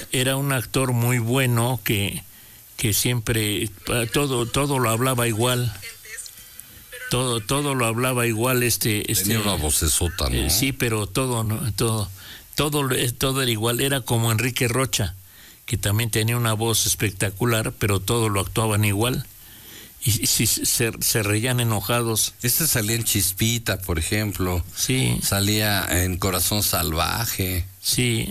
era un actor muy bueno que siempre todo lo hablaba igual. Todo lo hablaba igual. Tenía una vocesota, ¿no? Sí, pero todo era igual. Era como Enrique Rocha, que también tenía una voz espectacular, pero todo lo actuaban igual. Y se reían enojados. Salía en Chispita, por ejemplo. Sí. Salía en Corazón Salvaje. Sí.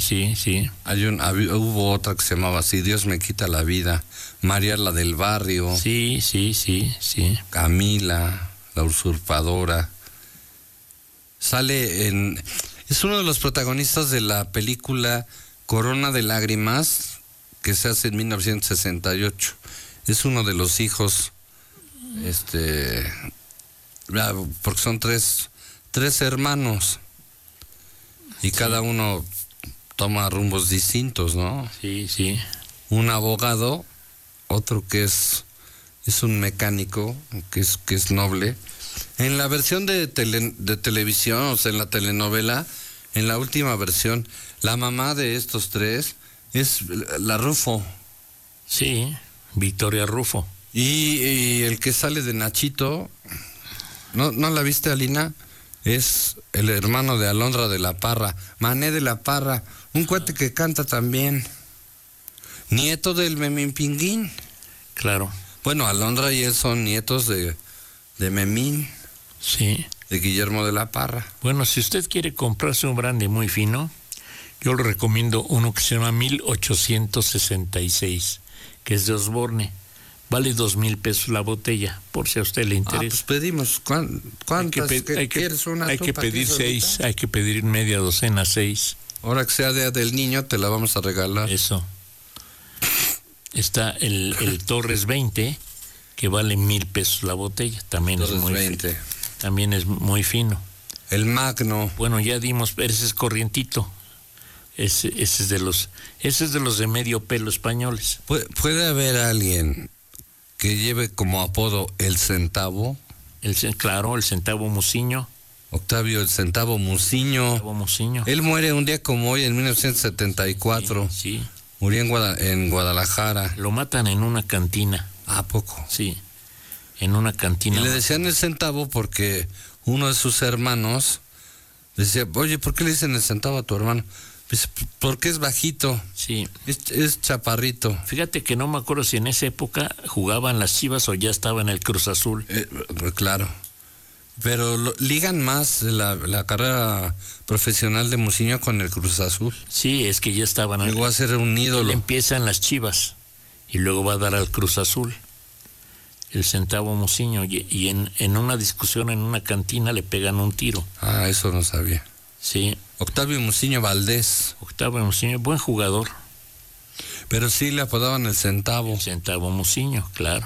Hubo otra que se llamaba así, Dios me quita la vida. María la del Barrio. Sí. Camila, la usurpadora. Es uno de los protagonistas de la película Corona de Lágrimas, que se hace en 1968. Es uno de los hijos, porque son tres hermanos y cada uno toma rumbos distintos, ¿no? Sí. Un abogado, otro que es un mecánico, que es noble. En la versión de televisión, o sea, en la telenovela, en la última versión, la mamá de estos tres es la Rufo. Sí. Victoria Rufo. Y el que sale de Nachito, ¿no la viste, Alina? Es el hermano de Alondra de la Parra, Mané de la Parra, un cuate que canta también, nieto del Memín Pinguín. Claro. Bueno, Alondra y él son nietos de Memín. Sí. De Guillermo de la Parra. Bueno, si usted quiere comprarse un brandy muy fino, yo le recomiendo uno que se llama 1866. Que es de Osborne. Vale 2,000 pesos la botella, por si a usted le interesa. Pues pedimos, ¿cuántas quieres? Hay que pedir 6, hay que pedir media docena, 6. Ahora que sea Día del Niño, te la vamos a regalar. Eso. Está el Torres 20, que vale 1,000 pesos la botella, también Torres es muy 20. También es muy fino. El Magno. Bueno, ya dimos, ese es corrientito. Ese es de los de medio pelo españoles. ¿Puede haber alguien que lleve como apodo el Centavo? Claro, el Centavo Muciño. Octavio el Centavo Muciño. Él muere un día como hoy, en 1974. Sí. Murió en Guadalajara. Lo matan en una cantina. ¿A poco? Sí, en una cantina. Y le decían el Centavo porque uno de sus hermanos decía, oye, ¿por qué le dicen el Centavo a tu hermano? Porque es bajito. Sí. Es chaparrito. Fíjate que no me acuerdo si en esa época jugaban las Chivas o ya estaba en el Cruz Azul. Claro. Pero ligan más la carrera profesional de Muciño con el Cruz Azul. Sí, es que ya estaban. Llegó a ser un ídolo. Él empieza en las Chivas y luego va a dar al Cruz Azul. El Centavo Muciño. Y en una discusión en una cantina le pegan un tiro. Ah, eso no sabía. Sí. Octavio Muciño Valdés. Octavio Muciño, buen jugador. Pero sí le apodaban el Centavo. El Centavo Muciño, claro.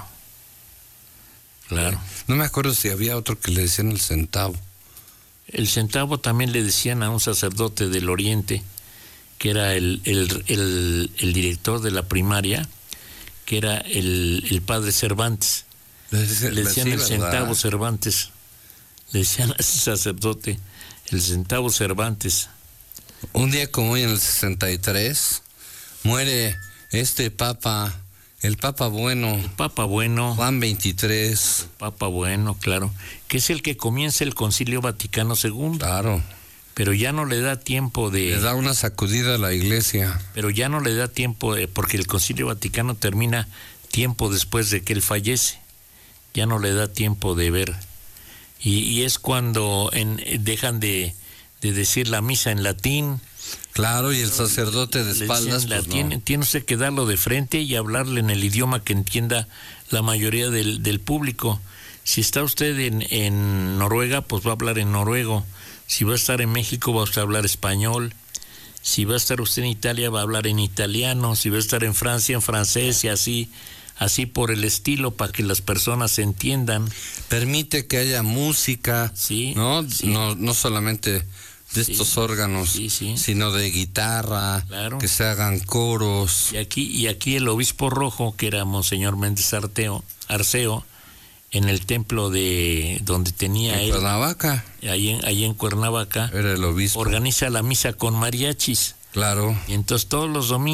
No me acuerdo si había otro que le decían el Centavo. El Centavo también le decían a un sacerdote del Oriente, que era el director de la primaria, que era el padre Cervantes. Le decían el Centavo Cervantes. Le decían a ese sacerdote el Centavo Cervantes. Un día como hoy, en el 63, muere Papa, el Papa Bueno. El Papa Bueno. Juan 23. El Papa Bueno, claro. Que es el que comienza el Concilio Vaticano II. Claro. Pero ya no le da tiempo de... Le da una sacudida a la iglesia. Pero ya no le da tiempo, porque el Concilio Vaticano termina tiempo después de que él fallece. Ya no le da tiempo de ver. Y es cuando dejan de decir la misa en latín. Claro, y el sacerdote de espaldas. Pues no. Tiene usted que darlo de frente y hablarle en el idioma que entienda la mayoría del público. Si está usted en Noruega, pues va a hablar en noruego. Si va a estar en México, va a usted a hablar español. Si va a estar usted en Italia, va a hablar en italiano. Si va a estar en Francia, en francés, y así por el estilo, para que las personas se entiendan. Permite que haya música, sí, ¿no? Sí. No solamente de estos órganos, sino de guitarra, claro. Que se hagan coros. Y aquí el obispo rojo, que era Monseñor Méndez Arceo, en el templo de donde tenía él, Cuernavaca. Ahí en Cuernavaca, era el obispo. Organiza la misa con mariachis. Claro. Y entonces todos los domingos